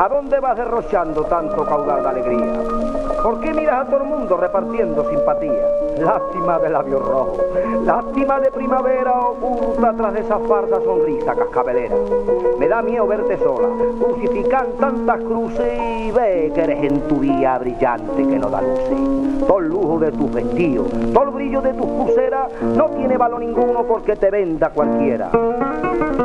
¿A dónde vas derrochando tanto caudal de alegría? ¿Por qué miras a todo el mundo repartiendo simpatía? Lástima de labios rojos, lástima de primavera oculta tras de esa farsa sonrisa cascabelera. Me da miedo verte sola, crucifican tantas cruces y ve que eres en tu día brillante que no da luces. Todo el lujo de tus vestidos, todo el brillo de tus pulseras no tiene valor ninguno porque te venda cualquiera.